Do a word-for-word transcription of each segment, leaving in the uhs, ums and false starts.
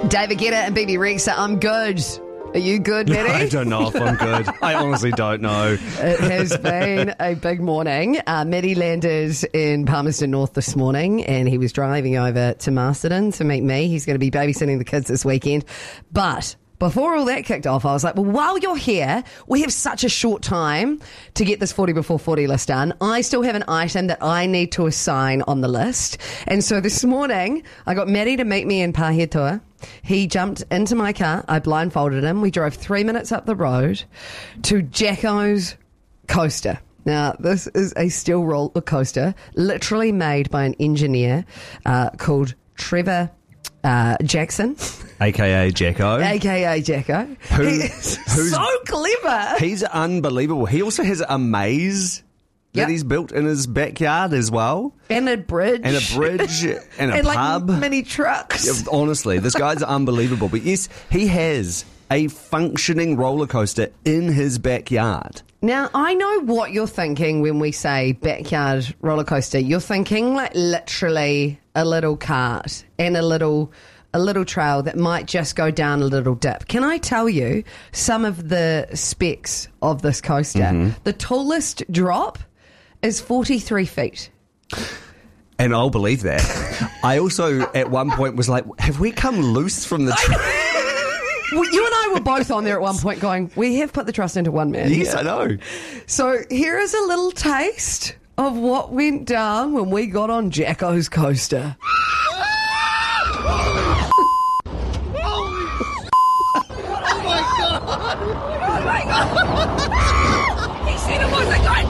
David Guetta and B B Rexa, I'm good. Are you good, Maddie? I don't know if I'm good. I honestly don't know. It has been a big morning. Uh, Maddie landed in Palmerston North this morning and he was driving over to Masterton to meet me. He's going to be babysitting the kids this weekend. But before all that kicked off, I was like, well, while you're here, we have such a short time to get this forty before forty list done. I still have an item that I need to assign on the list. And so this morning, I got Maddie to meet me in Pahiatua. He jumped into my car. I blindfolded him. We drove three minutes up the road to Jacko's Coaster. Now, this is a steel roller coaster, literally made by an engineer uh, called Trevor uh, Jackson. A K A Jacko. A K A Jacko. Who, He's who's, so clever. He's unbelievable. He also has a maze that Yep. he's built in his backyard as well. And a bridge. And a bridge and a and pub. like mini trucks. Yeah, honestly, this guy's unbelievable. But yes, he has a functioning roller coaster in his backyard. Now, I know what you're thinking when we say backyard roller coaster. You're thinking like literally a little cart and a little a little trail that might just go down a little dip. Can I tell you some of the specs of this coaster? Mm-hmm. The tallest drop is forty-three feet. And I'll believe that. I also, at one point, was like, have we come loose from the train? Well, you and I were both on there at one point going, we have put the trust into one man. Yes, here. I know. So here is a little taste of what went down when we got on Jacko's Coaster. He said it wasn't going.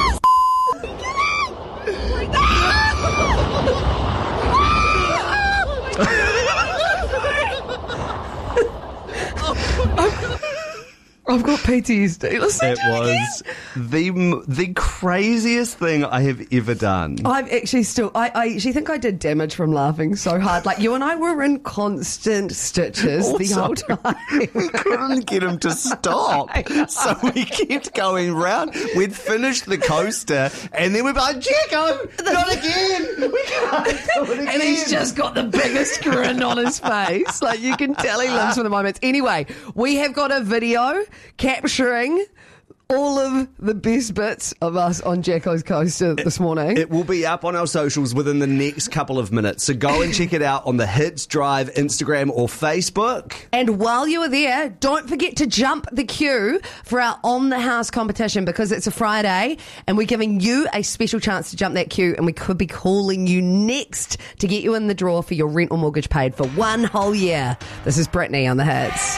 I've got P T S D. Listen It to was the the craziest thing I have ever done. I'm actually still, I, I actually think I did damage from laughing so hard. Like, you and I were in constant stitches the Also, whole time. We couldn't get him to stop. So we kept going round. We'd finished the coaster and then we'd be like, Jacko, not again. We can't do it again. And he's just got the biggest grin on his face. Like, you can tell he lives for the moments. Anyway, we have got a video capturing all of the best bits of us on Jacko's Coaster this morning. It will be up on our socials within the next couple of minutes. So go and check it out on the Hits Drive Instagram or Facebook. And while you are there, don't forget to jump the queue for our On the House competition, because it's a Friday and we're giving you a special chance to jump that queue, and we could be calling you next to get you in the draw for your rent or mortgage paid for one whole year. This is Brittany on the Hits.